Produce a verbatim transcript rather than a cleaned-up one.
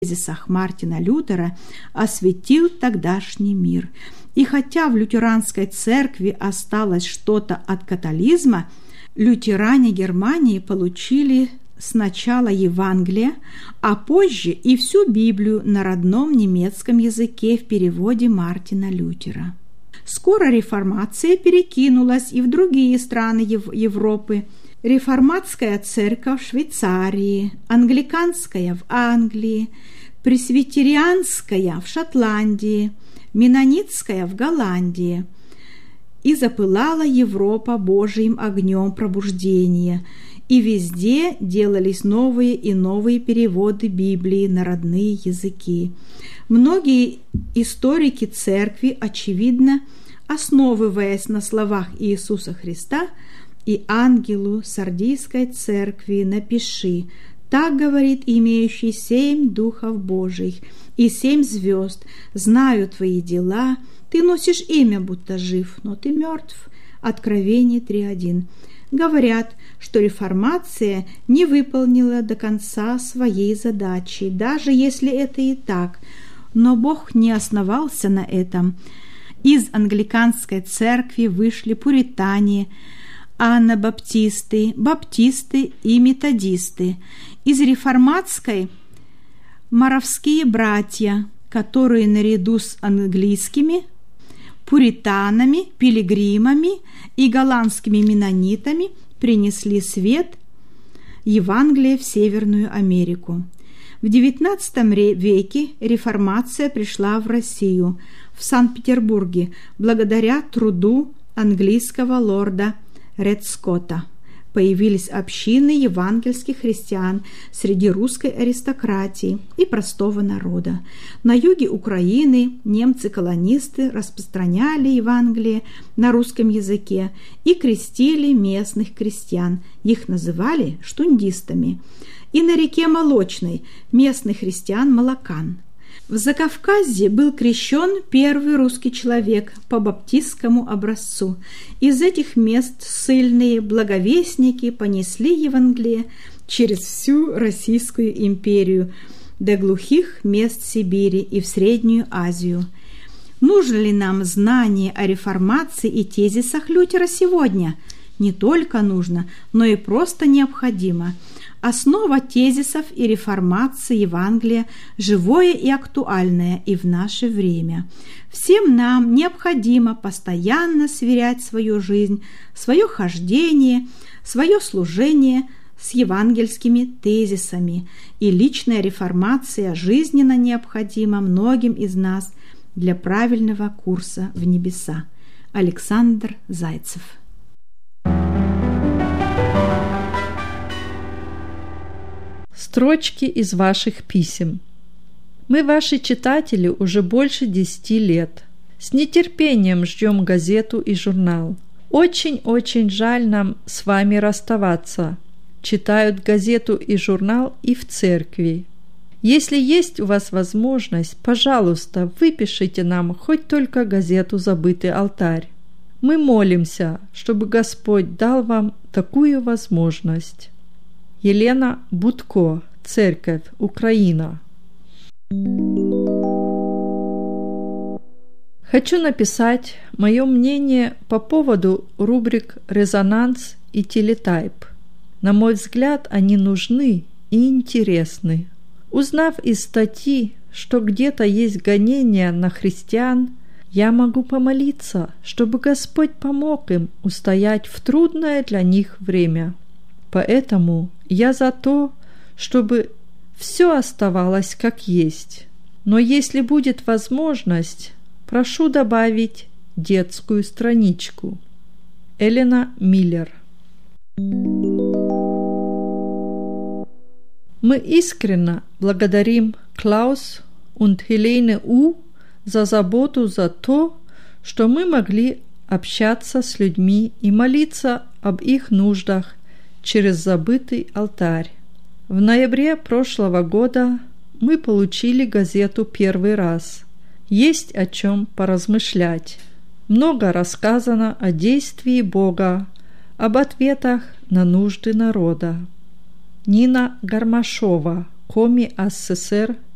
тезисах Мартина Лютера осветил тогдашний мир. И хотя в лютеранской церкви осталось что-то от католизма, лютеране Германии получили сначала Евангелие, а позже и всю Библию на родном немецком языке в переводе Мартина Лютера. Скоро реформация перекинулась и в другие страны Европы. Реформатская церковь в Швейцарии, англиканская в Англии, пресвитерианская в Шотландии, менонитская в Голландии. И запылала Европа Божьим огнем пробуждения, и везде делались новые и новые переводы Библии на родные языки. Многие историки церкви, очевидно, основываясь на словах Иисуса Христа, «И ангелу Сардийской церкви напиши, так говорит имеющий семь духов Божьих и семь звезд, знаю твои дела, ты носишь имя, будто жив, но ты мертв». Откровение три один. Говорят, что реформация не выполнила до конца своей задачи, даже если это и так, но Бог не основался на этом. Из англиканской церкви вышли пуритане, анабаптисты, баптисты и методисты. Из реформатской – моравские братья, которые наряду с английскими пуританами, пилигримами и голландскими менонитами принесли свет Евангелия в Северную Америку. В девятнадцатом веке реформация пришла в Россию, в Санкт-Петербурге, благодаря труду английского лорда Редскотта. Появились общины евангельских христиан среди русской аристократии и простого народа. На юге Украины немцы-колонисты распространяли Евангелие на русском языке и крестили местных крестьян. Их называли штундистами. И на реке Молочной местных христиан молокан. В Закавказье был крещен первый русский человек по баптистскому образцу. Из этих мест ссыльные благовестники понесли Евангелие через всю Российскую империю до глухих мест Сибири и в Среднюю Азию. Нужно ли нам знание о реформации и тезисах Лютера сегодня? Не только нужно, но и просто необходимо. Основа тезисов и реформации Евангелия живое и актуальное и в наше время. Всем нам необходимо постоянно сверять свою жизнь, свое хождение, свое служение с евангельскими тезисами, и личная реформация жизненно необходима многим из нас для правильного курса в небеса. Александр Зайцев. Строчки из ваших писем. Мы, ваши читатели, уже больше десяти лет. С нетерпением ждем газету и журнал. Очень-очень жаль нам с вами расставаться. Читают газету и журнал и в церкви. Если есть у вас возможность, пожалуйста, выпишите нам хоть только газету «Забытый алтарь». Мы молимся, чтобы Господь дал вам такую возможность. Елена Будко, Церковь, Украина. Хочу написать мое мнение по поводу рубрик «Резонанс» и «Телетайп». На мой взгляд, они нужны и интересны. Узнав из статьи, что где-то есть гонения на христиан, я могу помолиться, чтобы Господь помог им устоять в трудное для них время. Поэтому я за то, чтобы все оставалось как есть. Но если будет возможность, прошу добавить детскую страничку. Элена Миллер. Мы искренне благодарим Клаус и Хелене У за заботу за то, что мы могли общаться с людьми и молиться об их нуждах через забытый алтарь. В ноябре прошлого года мы получили газету первый раз. Есть о чем поразмышлять. Много рассказано о действии Бога, об ответах на нужды народа. Нина Гармашова, Коми АССР,